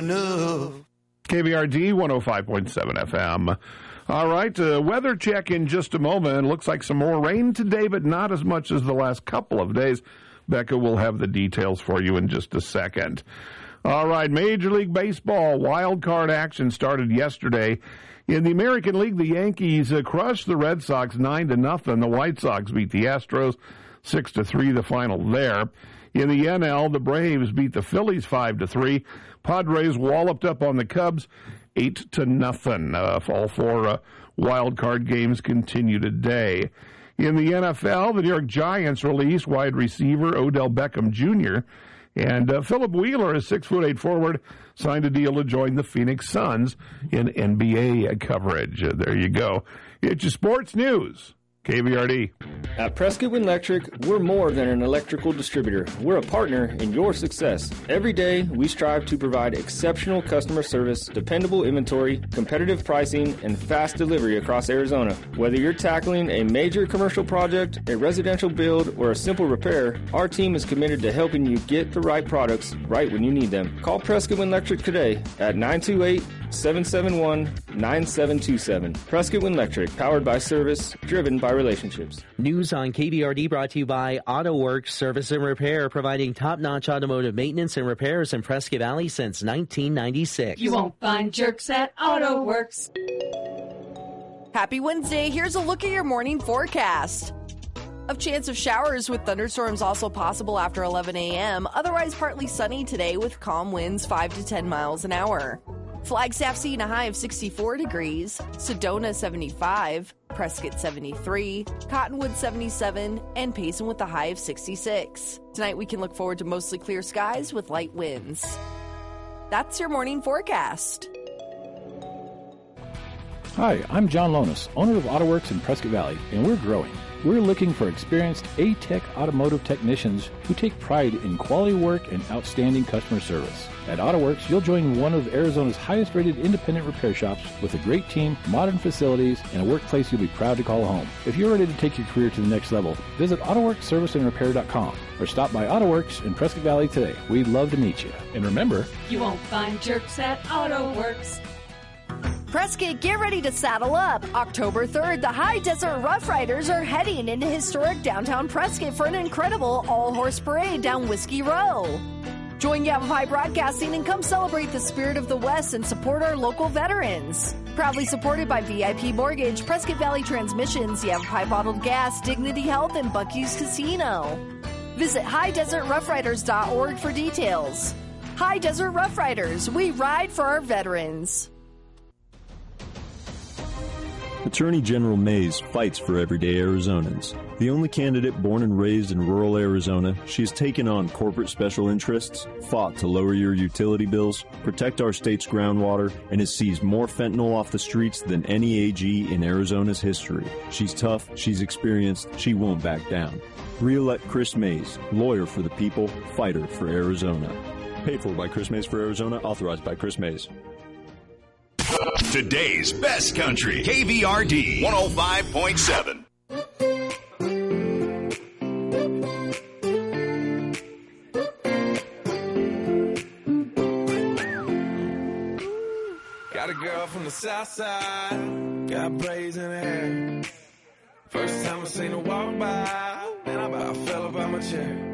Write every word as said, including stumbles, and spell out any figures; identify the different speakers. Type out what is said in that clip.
Speaker 1: enough.
Speaker 2: K V R D one oh five point seven F M. All right, uh, weather check in just a moment. Looks like some more rain today, but not as much as the last couple of days. Becca will have the details for you in just a second. All right, Major League Baseball wild card action started yesterday. In the American League, the Yankees uh, crushed the Red Sox nine to nothing. The White Sox beat the Astros six to three, the final there. In the N L, the Braves beat the Phillies five to three. Padres walloped up on the Cubs eight to nothing. Uh, all four uh, wild card games continue today. In the N F L, the New York Giants released wide receiver Odell Beckham Junior And uh, Philip Wheeler, a six foot eight forward, signed a deal to join the Phoenix Suns in N B A coverage. Uh, there you go. It's your sports news. K V R D.
Speaker 3: At Prescott Wind Electric, we're more than an electrical distributor. We're a partner in your success. Every day, we strive to provide exceptional customer service, dependable inventory, competitive pricing, and fast delivery across Arizona. Whether you're tackling a major commercial project, a residential build, or a simple repair, our team is committed to helping you get the right products right when you need them. Call Prescott Wind Electric today at nine two eight, seven seven one, nine seven two seven. Prescott Wind Electric, powered by service, driven by relationships.
Speaker 4: News on K V R D brought to you by AutoWorks Service and Repair, providing top-notch automotive maintenance and repairs in Prescott Valley since nineteen ninety-six.
Speaker 5: You won't find jerks at AutoWorks.
Speaker 6: Happy Wednesday. Here's a look at your morning forecast. A chance of showers with thunderstorms also possible after eleven a.m. Otherwise partly sunny today with calm winds five to ten miles an hour. Flagstaff seeing a high of sixty-four degrees, Sedona seventy-five, Prescott seventy-three, Cottonwood seventy-seven, and Payson with a high of sixty-six. Tonight we can look forward to mostly clear skies with light winds. That's your morning forecast.
Speaker 7: Hi, I'm John Lonis, owner of AutoWorks in Prescott Valley, and we're growing. We're looking for experienced A-Tech automotive technicians who take pride in quality work and outstanding customer service. At AutoWorks, you'll join one of Arizona's highest-rated independent repair shops with a great team, modern facilities, and a workplace you'll be proud to call home. If you're ready to take your career to the next level, visit AutoWorks Service and Repair dot com or stop by AutoWorks in Prescott Valley today. We'd love to meet you. And remember,
Speaker 5: you won't find jerks at AutoWorks.
Speaker 8: Prescott, get ready to saddle up. October third, the High Desert Rough Riders are heading into historic downtown Prescott for an incredible all-horse parade down Whiskey Row. Join Yavapai Broadcasting and come celebrate the spirit of the West and support our local veterans. Proudly supported by V I P Mortgage, Prescott Valley Transmissions, Yavapai Bottled Gas, Dignity Health, and Buc-ee's Casino. Visit high desert rough riders dot org for details. High Desert Rough Riders, we ride for our veterans.
Speaker 9: Attorney General Mays fights for everyday Arizonans. The only candidate born and raised in rural Arizona, she has taken on corporate special interests, fought to lower your utility bills, protect our state's groundwater, and has seized more fentanyl off the streets than any A G in Arizona's history. She's tough, she's experienced, she won't back down. Re-elect Chris Mays, lawyer for the people, fighter for Arizona. Paid for by Chris Mays for Arizona, authorized by Chris Mays.
Speaker 10: Today's best country, K V R D one oh five point seven.
Speaker 1: Got a girl from the south side, got braids in her hair. First time I seen her walk by, and I about fell about my chair.